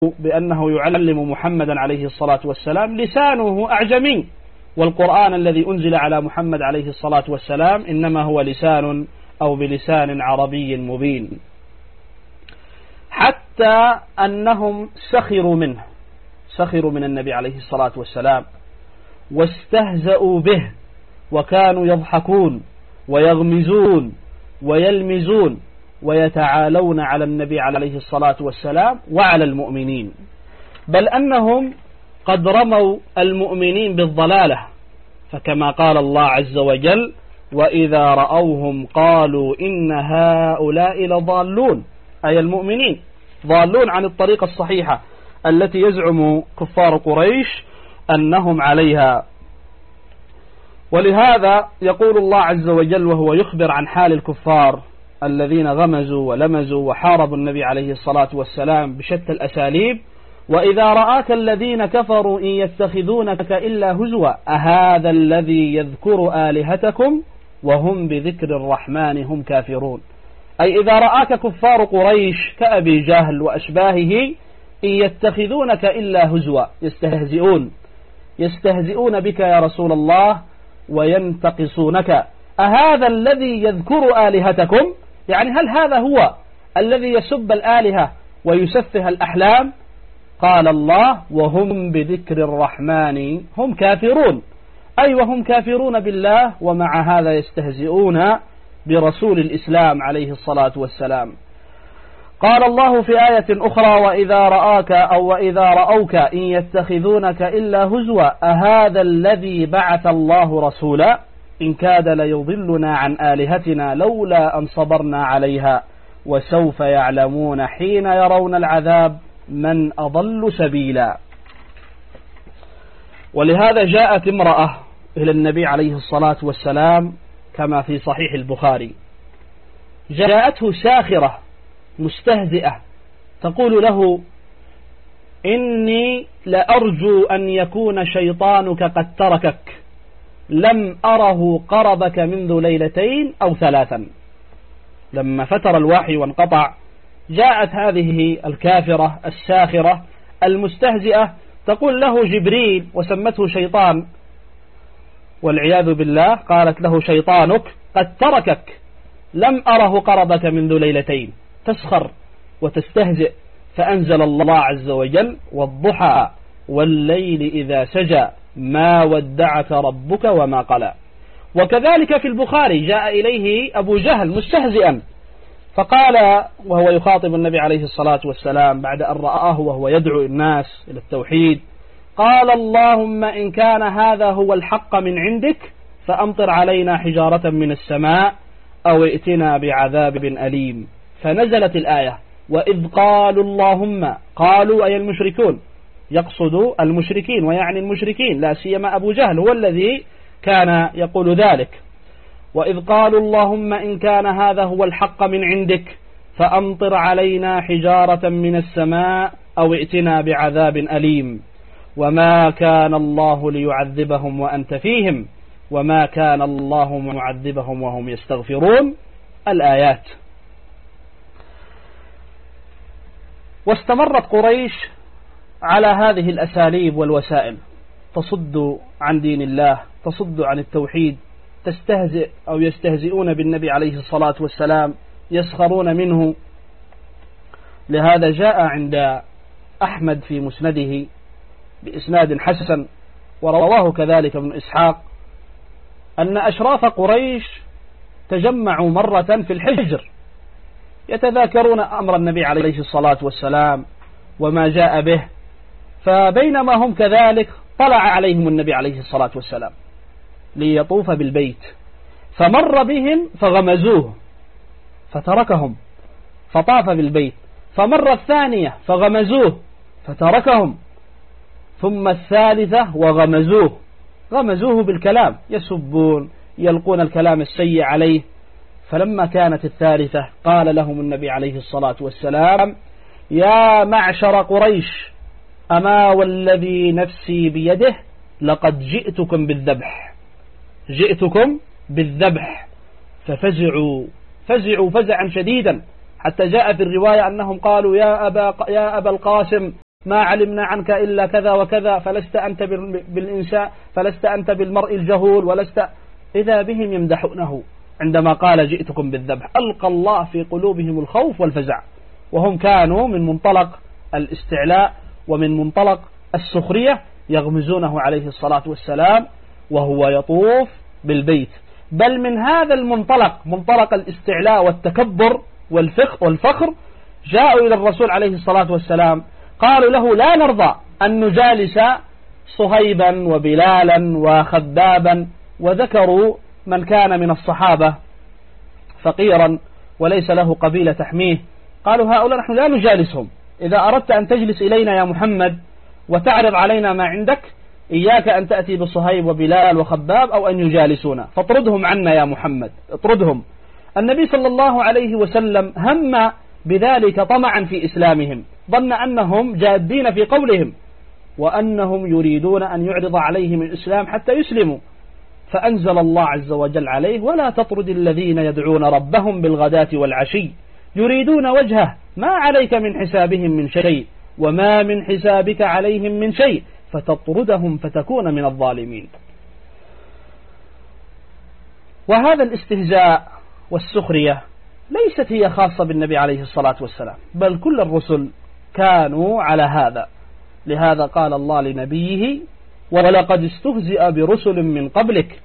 بأنه يعلم محمدا عليه الصلاة والسلام لسانه أعجمي، والقرآن الذي أنزل على محمد عليه الصلاة والسلام إنما هو لسان أو بلسان عربي مبين. حتى أنهم سخروا من النبي عليه الصلاة والسلام واستهزأوا به، وكانوا يضحكون ويغمزون ويلمزون ويتعالون على النبي عليه الصلاة والسلام وعلى المؤمنين، بل أنهم قد رموا المؤمنين بالضلالة، فكما قال الله عز وجل: وإذا رأوهم قالوا إن هؤلاء لضالون، أي المؤمنين ضالون عن الطريقة الصحيحة التي يزعم كفار قريش أنهم عليها. ولهذا يقول الله عز وجل وهو يخبر عن حال الكفار الذين غمزوا ولمزوا وحاربوا النبي عليه الصلاة والسلام بشتى الأساليب: وإذا رآك الذين كفروا إن يتخذونك إلا هزوا أهذا الذي يذكر آلهتكم وهم بذكر الرحمن هم كافرون. أي إذا رآك كفار قريش كأبي جهل وأشباهه إن يتخذونك إلا هزوا، يستهزئون بك يا رسول الله وينتقصونك. أهذا الذي يذكر آلهتكم، يعني هل هذا هو الذي يسب الآلهة ويسفه الأحلام؟ قال الله: وهم بذكر الرحمن هم كافرون، أي وهم كافرون بالله، ومع هذا يستهزئون برسول الإسلام عليه الصلاة والسلام. قال الله في آية أخرى: وإذا رآك أو وإذا رأوك إن يتخذونك إلا هزوا أهذا الذي بعث الله رسولا إن كاد ليضلنا عن آلهتنا لولا أن صبرنا عليها وسوف يعلمون حين يرون العذاب من أضل سبيلا. ولهذا جاءت امرأة إلى النبي عليه الصلاة والسلام كما في صحيح البخاري، جاءته ساخرة مستهزئة تقول له: إني لأرجو أن يكون شيطانك قد تركك، لم أره قربك منذ ليلتين أو ثلاثا. لما فتر الوحي وانقطع جاءت هذه الكافرة الساخرة المستهزئة تقول له جبريل، وسمته شيطان والعياذ بالله، قالت له: شيطانك قد تركك، لم أره قربك منذ ليلتين، تسخر وتستهزئ. فأنزل الله عز وجل: والضحى والليل إذا سجى ما ودعك ربك وما قلى. وكذلك في البخاري جاء إليه أبو جهل مستهزئا فقال وهو يخاطب النبي عليه الصلاة والسلام بعد أن رآه وهو يدعو الناس إلى التوحيد، قال: اللهم إن كان هذا هو الحق من عندك فأمطر علينا حجارة من السماء أو ائتنا بعذاب أليم. فنزلت الآية: وإذ قالوا اللهم، قالوا أي المشركون، يقصد المشركين ويعني المشركين، لا سيما أبو جهل هو الذي كان يقول ذلك. وإذ قالوا اللهم إن كان هذا هو الحق من عندك فأمطر علينا حجارة من السماء أو ائتنا بعذاب أليم. وما كان الله ليعذبهم وأنت فيهم وما كان الله معذبهم وهم يستغفرون. الآيات. واستمرت قريش على هذه الأساليب والوسائل، تصد عن دين الله، تصد عن التوحيد، تستهزئ أو يستهزئون بالنبي عليه الصلاة والسلام، يسخرون منه. لهذا جاء عند أحمد في مسنده بإسناد حسن، ورواه كذلك ابن إسحاق، أن أشراف قريش تجمعوا مرة في الحجر يتذاكرون أمر النبي عليه الصلاة والسلام وما جاء به، فبينما هم كذلك طلع عليهم النبي عليه الصلاة والسلام ليطوف بالبيت، فمر بهم فغمزوه فتركهم فطاف بالبيت، فمر الثانية فغمزوه فتركهم، ثم الثالثة غمزوه بالكلام، يسبون يلقون الكلام السيء عليه. فلما كانت الثالثة قال لهم النبي عليه الصلاة والسلام: يا معشر قريش، أما والذي نفسي بيده لقد جئتكم بالذبح. ففزعوا فزعا شديدا، حتى جاء في الرواية أنهم قالوا: يا أبا القاسم ما علمنا عنك إلا كذا وكذا، فلست أنت بالإنسان، فلست أنت بالمرء الجهول، ولست. إذا بهم يمدحونه عندما قال جئتكم بالذبح. ألقى الله في قلوبهم الخوف والفزع، وهم كانوا من منطلق الاستعلاء ومن منطلق السخرية يغمزونه عليه الصلاة والسلام وهو يطوف بالبيت. بل من هذا المنطلق، منطلق الاستعلاء والتكبر والفخر، جاءوا إلى الرسول عليه الصلاة والسلام قالوا له لا نرضى أن نجالس صهيبا وبلالا وخبابا، وذكروا من كان من الصحابة فقيرا وليس له قبيلة تحميه. قالوا هؤلاء نحن لا نجالسهم، إذا أردت أن تجلس إلينا يا محمد وتعرض علينا ما عندك، إياك أن تأتي بصهيب وبلال وخباب أو أن يجالسونا، فاطردهم عنا يا محمد، اطردهم. النبي صلى الله عليه وسلم هم بذلك طمعا في إسلامهم، ظن أنهم جادين في قولهم وأنهم يريدون أن يعرض عليهم الإسلام حتى يسلموا، فأنزل الله عز وجل عليه ولا تطرد الذين يدعون ربهم بالغداة والعشي يريدون وجهه ما عليك من حسابهم من شيء وما من حسابك عليهم من شيء فتطردهم فتكون من الظالمين. وهذا الاستهزاء والسخرية ليست هي خاصة بالنبي عليه الصلاة والسلام، بل كل الرسل كانوا على هذا. لهذا قال الله لنبيه ولقد استهزئ برسل من قبلك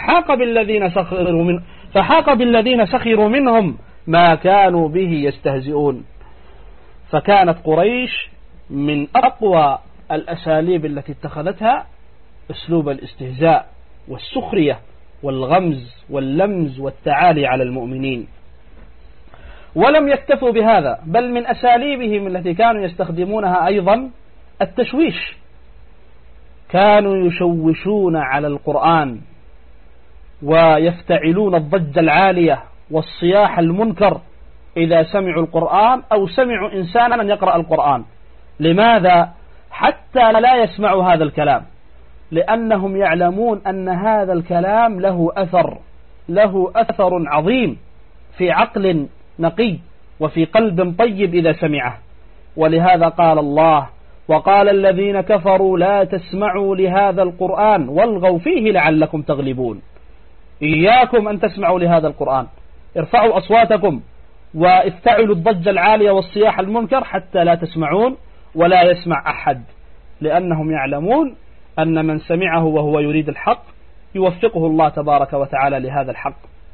فحاق بالذين سخروا منهم ما كانوا به يستهزئون. فكانت قريش من أقوى الأساليب التي اتخذتها أسلوب الاستهزاء والسخرية والغمز واللمز والتعالي على المؤمنين. ولم يكتفوا بهذا، بل من أساليبهم التي كانوا يستخدمونها أيضا التشويش. كانوا يشوشون على القرآن ويفتعلون الضجة العالية والصياح المنكر إذا سمعوا القرآن أو سمعوا إنسانا يقرأ القرآن. لماذا؟ حتى لا يسمعوا هذا الكلام، لأنهم يعلمون أن هذا الكلام له أثر عظيم في عقل نقي وفي قلب طيب إذا سمعه. ولهذا قال الله وقال الذين كفروا لا تسمعوا لهذا القرآن والغوا فيه لعلكم تغلبون. إياكم أن تسمعوا لهذا القرآن، ارفعوا أصواتكم وافتعلوا الضجة العالية والصياح المنكر حتى لا تسمعون ولا يسمع أحد، لأنهم يعلمون أن من سمعه وهو يريد الحق يوفقه الله تبارك وتعالى لهذا الحق.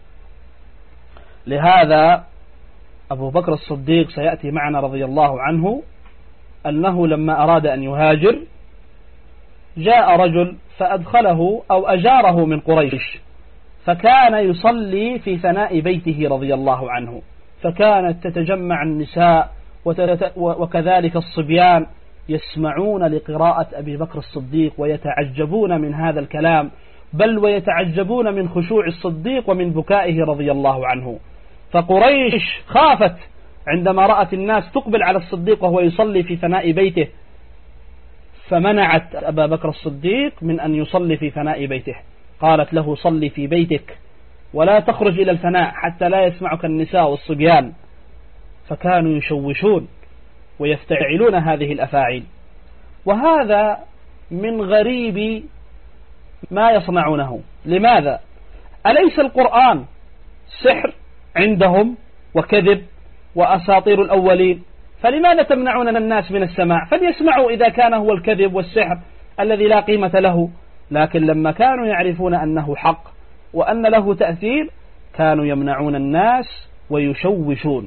لهذا أبو بكر الصديق سيأتي معنا رضي الله عنه أنه لما أراد أن يهاجر جاء رجل فأدخله أو أجاره من قريش، فكان يصلي في ثناء بيته رضي الله عنه، فكانت تتجمع النساء وكذلك الصبيان يسمعون لقراءة أبي بكر الصديق ويتعجبون من هذا الكلام، بل ويتعجبون من خشوع الصديق ومن بكائه رضي الله عنه. فقريش خافت عندما رأت الناس تقبل على الصديق وهو يصلي في ثناء بيته، فمنعت أبا بكر الصديق من أن يصلي في ثناء بيته، قالت له صلي في بيتك ولا تخرج إلى الفناء حتى لا يسمعك النساء والصبيان. فكانوا يشوشون ويفتعلون هذه الأفاعيل، وهذا من غريب ما يصنعونه. لماذا؟ أليس القرآن سحر عندهم وكذب وأساطير الأولين؟ فلماذا تمنعون الناس من السماع؟ فليسمعوا إذا كان هو الكذب والسحر الذي لا قيمة له. لكن لما كانوا يعرفون أنه حق وأن له تأثير كانوا يمنعون الناس ويشوشون.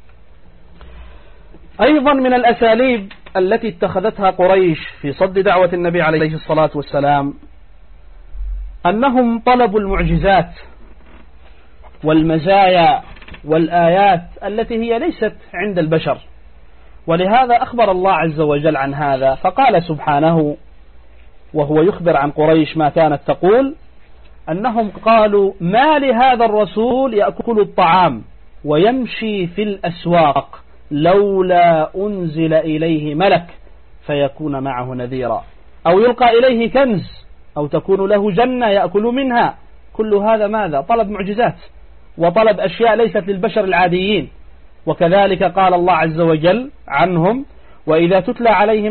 أيضا من الأساليب التي اتخذتها قريش في صد دعوة النبي عليه الصلاة والسلام أنهم طلبوا المعجزات والمزايا والآيات التي هي ليست عند البشر. ولهذا أخبر الله عز وجل عن هذا، فقال سبحانه وهو يخبر عن قريش ما كانت تقول أنهم قالوا ما لهذا الرسول يأكل الطعام ويمشي في الأسواق لولا أنزل إليه ملك فيكون معه نذيرا أو يلقى إليه كنز أو تكون له جنة يأكل منها. كل هذا ماذا؟ طلب معجزات وطلب أشياء ليست للبشر العاديين. وكذلك قال الله عز وجل عنهم وإذا تتلى عليهم